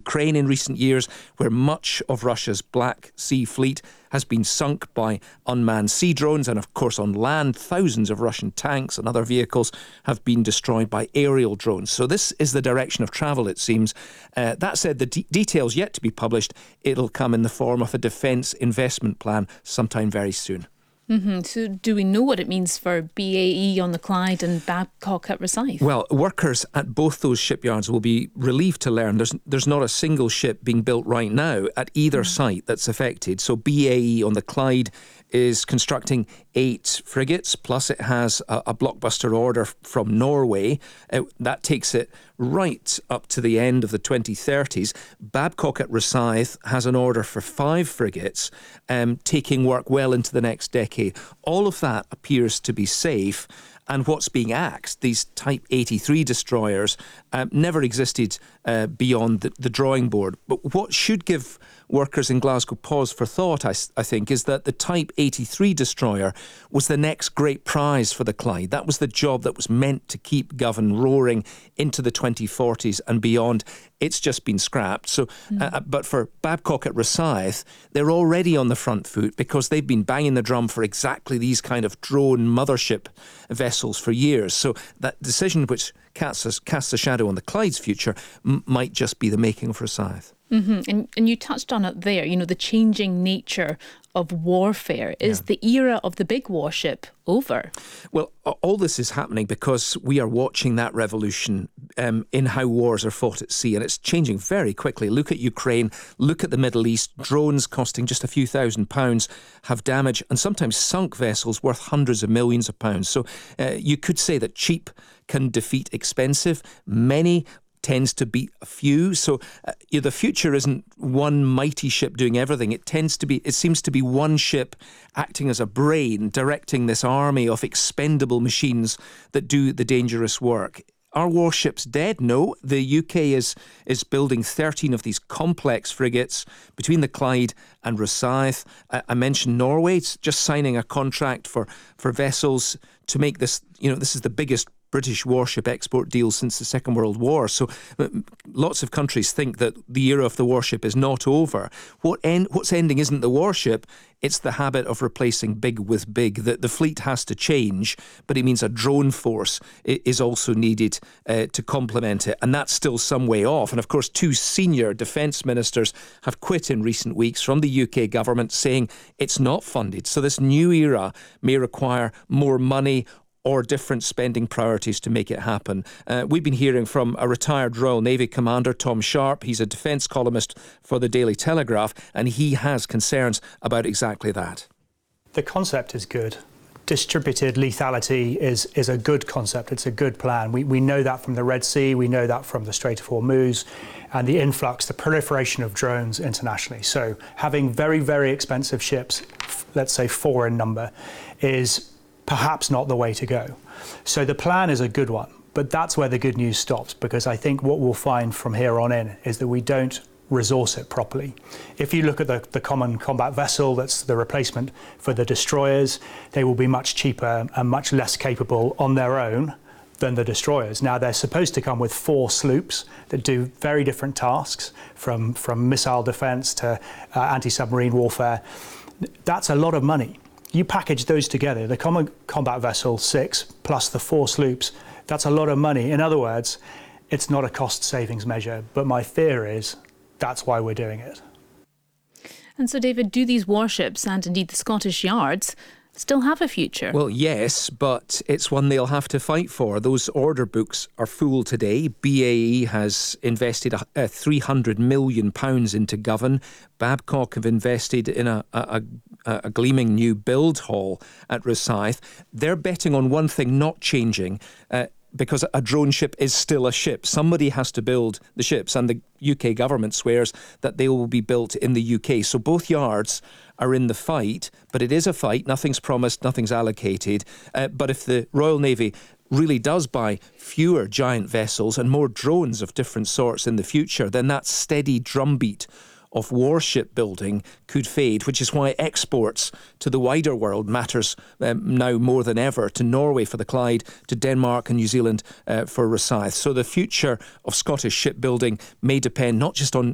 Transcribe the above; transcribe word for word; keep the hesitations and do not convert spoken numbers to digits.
Ukraine in recent years, where much of Russia's Black Sea fleet has been sunk by unmanned sea drones, and of course on land thousands of Russian tanks and other vehicles have been destroyed by aerial drones. So this is the direction of travel, it seems. Uh, that said, the de- details yet to be published. It'll come in the form of a defence investment plan sometime very soon. Mm-hmm. So do we know what it means for B A E on the Clyde and Babcock at Rosyth? Well, workers at both those shipyards will be relieved to learn there's there's not a single ship being built right now at either mm. site that's affected. So B A E on the Clyde is constructing eight frigates, plus it has a, a blockbuster order from Norway. Uh, that takes it right up to the end of the twenty thirties. Babcock at Rosyth has an order for five frigates, um, taking work well into the next decade. All of that appears to be safe. And what's being axed, these Type eighty-three destroyers, um, never existed uh, beyond the, the drawing board. But what should give workers in Glasgow pause for thought, I, I think, is that the Type eighty-three destroyer was the next great prize for the Clyde. That was the job that was meant to keep Govan roaring into the twenty forties and beyond. It's just been scrapped. So, mm. uh, but for Babcock at Rosyth, they're already on the front foot because they've been banging the drum for exactly these kind of drone mothership vessels for years. So that decision, which casts a, casts a shadow on the Clyde's future, m- might just be the making of Rosyth. Mm-hmm. And, and you touched on it there, you know, the changing nature of warfare. Is yeah. the era of the big warship over? Well, all this is happening because we are watching that revolution um, in how wars are fought at sea, and it's changing very quickly. Look at Ukraine, look at the Middle East. Drones costing just a few thousand pounds have damaged and sometimes sunk vessels worth hundreds of millions of pounds. So uh, you could say that cheap can defeat expensive. Many tends to beat a few. So uh, you know, the future isn't one mighty ship doing everything. It tends to be, it seems to be one ship acting as a brain, directing this army of expendable machines that do the dangerous work. Are warships dead? No. The U K is is building thirteen of these complex frigates between the Clyde and Rosyth. I, I mentioned Norway. It's just signing a contract for, for vessels to make this, you know, this is the biggest British warship export deal since the Second World War. So uh, lots of countries think that the era of the warship is not over. What end, what's ending isn't the warship, it's the habit of replacing big with big. The, the fleet has to change, but it means a drone force is also needed uh, to complement it, and that's still some way off. And of course, two senior defence ministers have quit in recent weeks from the U K government, saying it's not funded. So this new era may require more money or different spending priorities to make it happen. Uh, we've been hearing from a retired Royal Navy commander, Tom Sharp. He's a defence columnist for the Daily Telegraph, and he has concerns about exactly that. The concept is good. Distributed lethality is, is a good concept. It's a good plan. We, we know that from the Red Sea. We know that from the Strait of Hormuz and the influx, the proliferation of drones internationally. So having very, very expensive ships, let's say four in number, is perhaps not the way to go. So the plan is a good one, but that's where the good news stops, because I think what we'll find from here on in is that we don't resource it properly. If you look at the, the common combat vessel, that's the replacement for the destroyers, they will be much cheaper and much less capable on their own than the destroyers. Now, they're supposed to come with four sloops that do very different tasks, from, from missile defense to uh, anti-submarine warfare. That's a lot of money. You package those together, the Common Combat Vessel six plus the four sloops, that's a lot of money. In other words, it's not a cost savings measure, but my fear is that's why we're doing it. And so, David, do these warships and indeed the Scottish yards still have a future? Well, yes, but it's one they'll have to fight for. Those order books are full today. B A E has invested uh, three hundred million pounds into Govan. Babcock have invested in a, a, a, a gleaming new build hall at Rosyth. They're betting on one thing not changing, uh, because a drone ship is still a ship. Somebody has to build the ships, and the U K government swears that they will be built in the U K. So both yards are in the fight, but it is a fight. Nothing's promised, nothing's allocated. Uh, but if the Royal Navy really does buy fewer giant vessels and more drones of different sorts in the future, then that steady drumbeat of warship building could fade, which is why exports to the wider world matters um, now more than ever, to Norway for the Clyde, to Denmark and New Zealand uh, for Rosyth. So the future of Scottish shipbuilding may depend not just on